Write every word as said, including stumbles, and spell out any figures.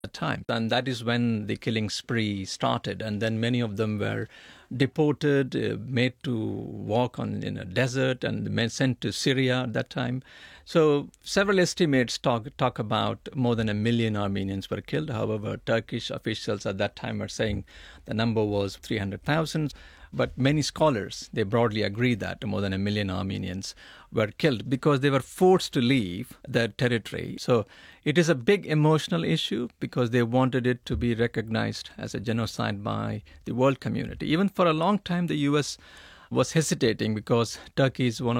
time. And that is when the killing spree started. And then many of them were deported, uh, made to walk on in a desert, and men sent to Syria at that time. So several estimates talk, talk about more than a million Armenians were killed. However, Turkish officials at that time are saying the number was three hundred thousand. But many scholars, they broadly agree that more than a million Armenians were killed because they were forced to leave their territory. So it is a big emotional issue because they wanted it to be recognized as a genocide by the world community. Even for a long time, the U S was hesitating because Turkey is one of